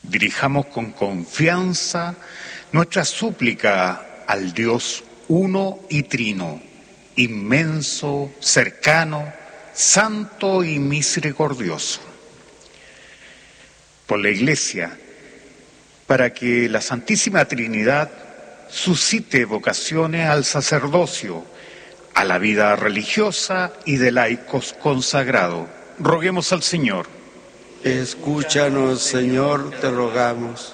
Dirijamos con confianza nuestra súplica al Dios uno y trino, inmenso, cercano, santo y misericordioso. Por la Iglesia, para que la Santísima Trinidad suscite vocaciones al sacerdocio, a la vida religiosa y de laicos consagrados. Roguemos al Señor. Escúchanos, Señor, te rogamos.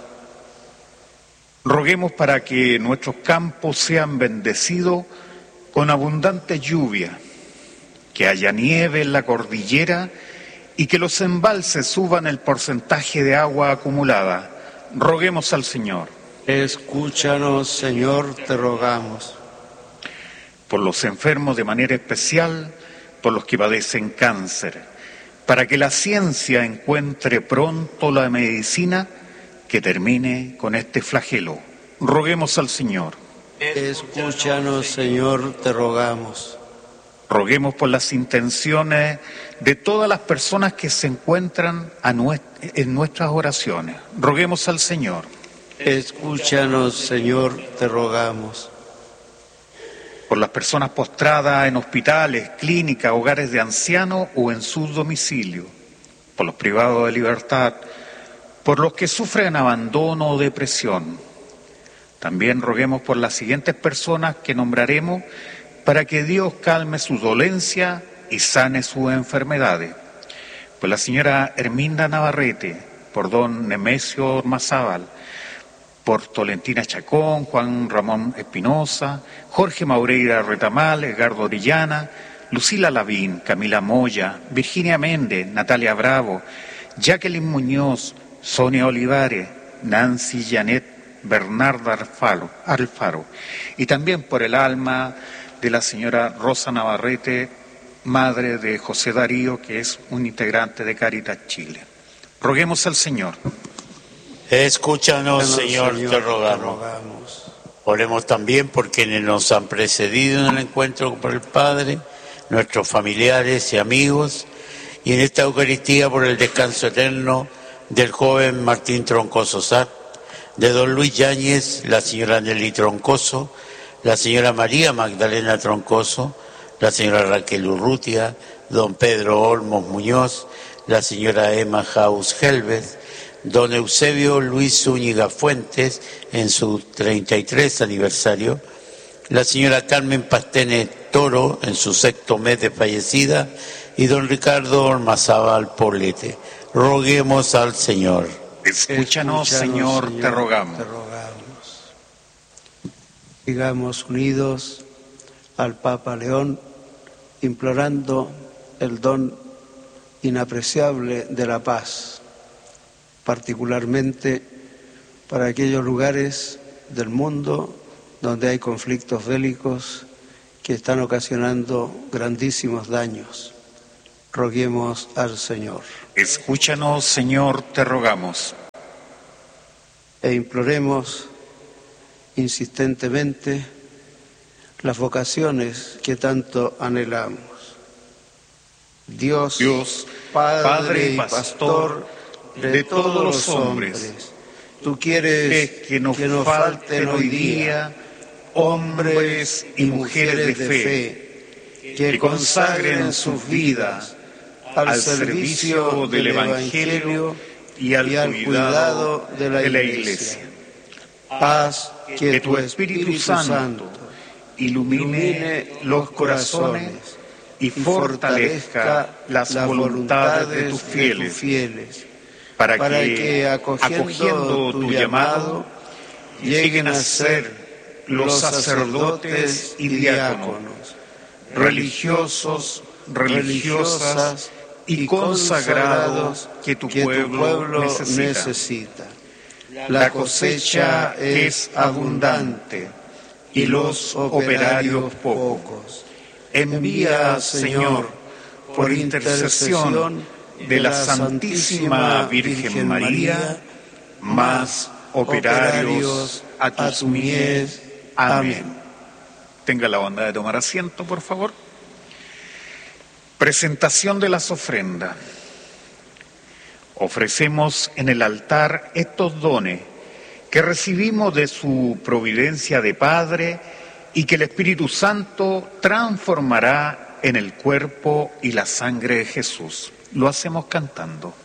Roguemos para que nuestros campos sean bendecidos con abundante lluvia, que haya nieve en la cordillera y que los embalses suban el porcentaje de agua acumulada. Roguemos al Señor. Escúchanos, Señor, te rogamos. Por los enfermos de manera especial, por los que padecen cáncer, para que la ciencia encuentre pronto la medicina que termine con este flagelo. Roguemos al Señor. Escúchanos, Señor, te rogamos. Roguemos por las intenciones de todas las personas que se encuentran en nuestras oraciones. Roguemos al Señor. Escúchanos, Señor, te rogamos. Por las personas postradas en hospitales, clínicas, hogares de ancianos o en sus domicilios. Por los privados de libertad. Por los que sufren abandono o depresión. También roguemos por las siguientes personas que nombraremos para que Dios calme su dolencia y sane sus enfermedades. Por la señora Herminda Navarrete, por don Nemesio Ormazábal, por Tolentina Chacón, Juan Ramón Espinosa, Jorge Maureira Retamal, Edgardo Orellana, Lucila Lavín, Camila Moya, Virginia Méndez, Natalia Bravo, Jacqueline Muñoz, Sonia Olivares, Nancy Janet, Bernarda Alfaro, y también por el alma de la señora Rosa Navarrete, madre de José Darío, que es un integrante de Cáritas Chile. Roguemos al Señor. Escúchanos, Señor, te rogamos. Oremos también por quienes nos han precedido en el encuentro con el Padre, nuestros familiares y amigos, y en esta Eucaristía por el descanso eterno del joven Martín Troncoso Sá, de don Luis Yáñez, la señora Nelly Troncoso, la señora María Magdalena Troncoso, la señora Raquel Urrutia, don Pedro Olmos Muñoz, la señora Emma Haus Helves, don Eusebio Luis Zúñiga Fuentes en su 33 aniversario, la señora Carmen Pastene Toro en su 6º mes de fallecida y don Ricardo Ormazábal Poblete. Roguemos al Señor. Escúchanos, Señor, te rogamos. Sigamos unidos al Papa León, implorando el don inapreciable de la paz, particularmente para aquellos lugares del mundo donde hay conflictos bélicos que están ocasionando grandísimos daños. Roguemos al Señor. Escúchanos, Señor, te rogamos. E imploremos insistentemente las vocaciones que tanto anhelamos. Dios, Padre y Pastor de todos los hombres, tú quieres que nos falten hoy día hombres y mujeres de fe, que consagren sus vidas al servicio del Evangelio y al cuidado de la Iglesia. Haz que tu Espíritu Santo ilumine los corazones y fortalezca las voluntades de tus fieles, para que acogiendo tu llamado lleguen a ser los sacerdotes y diáconos, religiosos, religiosas y consagrados que tu pueblo necesita. La cosecha es abundante y los operarios pocos. Envía, Señor, por intercesión de la Santísima Virgen María, más operarios a tus mies. Amén. Tenga la bondad de tomar asiento, por favor. Presentación de las ofrendas. Ofrecemos en el altar estos dones que recibimos de su providencia de Padre y que el Espíritu Santo transformará en el cuerpo y la sangre de Jesús. Lo hacemos cantando.